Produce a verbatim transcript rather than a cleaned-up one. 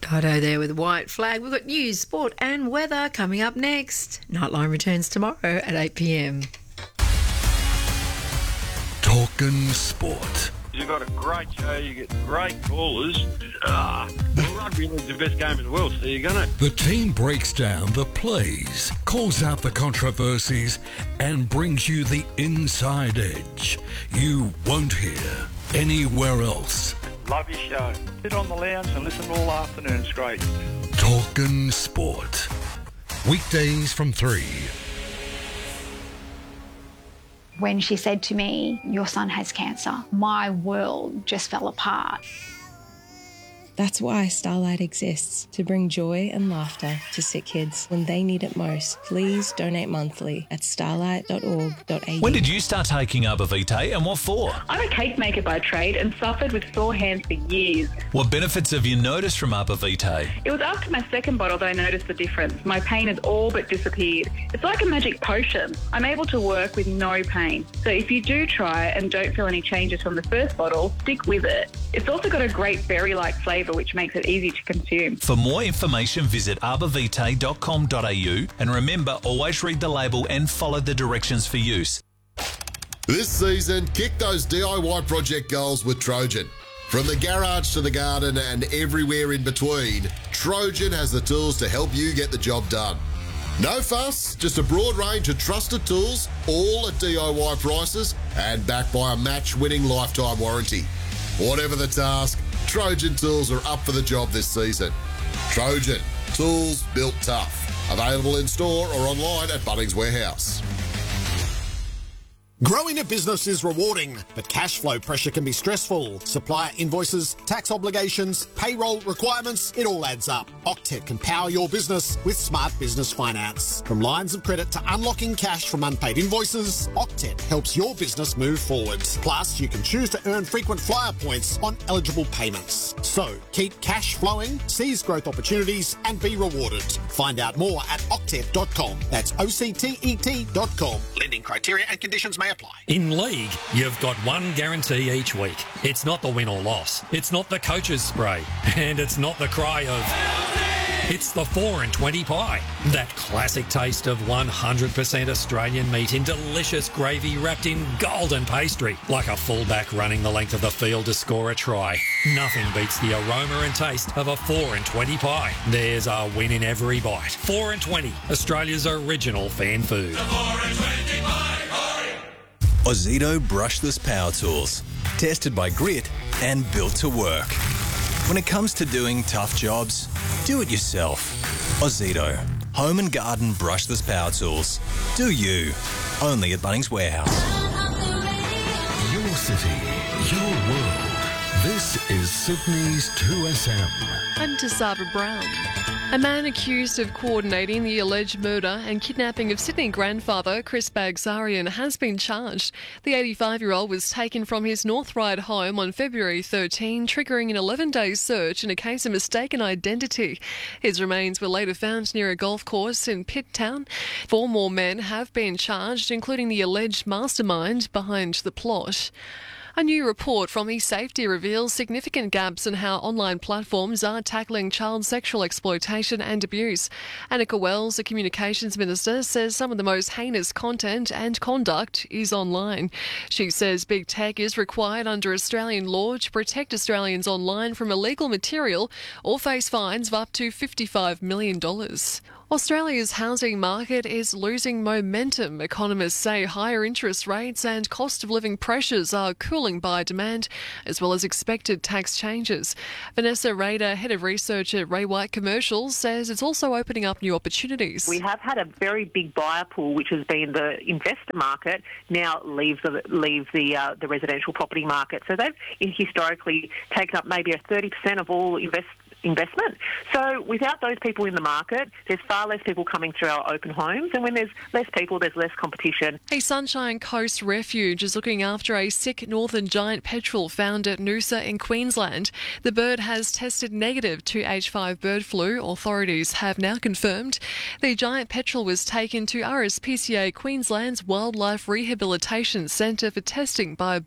Cotto there with White Flag. We've got news, sport and weather coming up next. Nightline returns tomorrow at eight p m. Talking sport. You've got a great show, you get great callers. Ah, well, rugby league's the best game in the world, so you're going to... The team breaks down the plays, calls out the controversies, and brings you the inside edge you won't hear anywhere else. Love your show. Sit on the lounge and listen all afternoon. It's great. Talking sport. Weekdays from three. When she said to me, "Your son has cancer," my world just fell apart. That's why Starlight exists, to bring joy and laughter to sick kids when they need it most. Please donate monthly at starlight dot org dot a u. When did you start taking Arbor Vitae and what for? I'm a cake maker by trade and suffered with sore hands for years. What benefits have you noticed from Arbor Vitae? It was after my second bottle that I noticed the difference. My pain has all but disappeared. It's like a magic potion. I'm able to work with no pain. So if you do try and don't feel any changes from the first bottle, stick with it. It's also got a great berry-like flavour which makes it easy to consume. For more information, visit arbor vitae dot com dot a u and remember, always read the label and follow the directions for use. This season, kick those D I Y project goals with Trojan. From the garage to the garden and everywhere in between, Trojan has the tools to help you get the job done. No fuss, just a broad range of trusted tools, all at D I Y prices and backed by a match-winning lifetime warranty. Whatever the task, Trojan tools are up for the job this season. Trojan, tools built tough. Available in store or online at Bunnings Warehouse. Growing a business is rewarding, but cash flow pressure can be stressful. Supplier invoices, tax obligations, payroll requirements, it all adds up. Octet can power your business with smart business finance. From lines of credit to unlocking cash from unpaid invoices, Octet helps your business move forward. Plus, you can choose to earn frequent flyer points on eligible payments. So, keep cash flowing, seize growth opportunities, and be rewarded. Find out more at octet dot com. That's O C T E T dot com. Lending criteria and conditions may apply. In League, you've got one guarantee each week. It's not the win or loss. It's not the coach's spray. And it's not the cry of... It's the four and twenty pie. That classic taste of one hundred percent Australian meat in delicious gravy wrapped in golden pastry. Like a fullback running the length of the field to score a try. Nothing beats the aroma and taste of a four and twenty pie. There's a win in every bite. four and twenty, Australia's original fan food. The four and twenty pie. Ozito brushless power tools, tested by Grit and built to work. When it comes to doing tough jobs, do it yourself. Ozito, home and garden brushless power tools. Do you? Only at Bunnings Warehouse. Your city, your world. This is Sydney's two S M. I'm Tasava Brown. A man accused of coordinating the alleged murder and kidnapping of Sydney grandfather Chris Bagsarian has been charged. The eighty-five-year-old was taken from his North Ryde home on February thirteenth, triggering an eleven-day search in a case of mistaken identity. His remains were later found near a golf course in Pitt Town. Four more men have been charged, including the alleged mastermind behind the plot. A new report from eSafety reveals significant gaps in how online platforms are tackling child sexual exploitation and abuse. Annika Wells, the Communications Minister, says some of the most heinous content and conduct is online. She says big tech is required under Australian law to protect Australians online from illegal material or face fines of up to fifty-five million dollars. Australia's housing market is losing momentum. Economists say higher interest rates and cost of living pressures are cooling buyer demand, as well as expected tax changes. Vanessa Rader, head of research at Ray White Commercial, says it's also opening up new opportunities. We have had a very big buyer pool, which has been the investor market, now leave the leave the uh, the residential property market. So they've historically taken up maybe a thirty percent of all invest. investment. So without those people in the market, there's far less people coming through our open homes, and when there's less people, there's less competition. A Sunshine Coast Refuge is looking after a sick northern giant petrel found at Noosa in Queensland. The bird has tested negative to H five bird flu, authorities have now confirmed. The giant petrel was taken to R S P C A Queensland's Wildlife Rehabilitation Centre for testing by